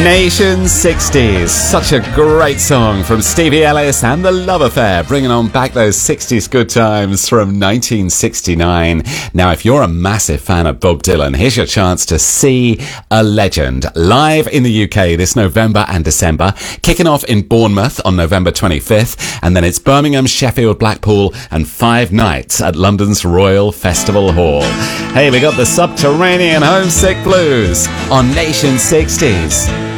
Nation 60s, such a great song from Stevie Ellis and The Love Affair, bringing on back those 60s good times from 1969. Now, if you're a massive fan of Bob Dylan, here's your chance to see a legend live in the UK this November and December, kicking off in Bournemouth on November 25th, and then it's Birmingham, Sheffield, Blackpool, and 5 nights at London's Royal Festival Hall. Hey, we got the Subterranean Homesick Blues on Nation 60s.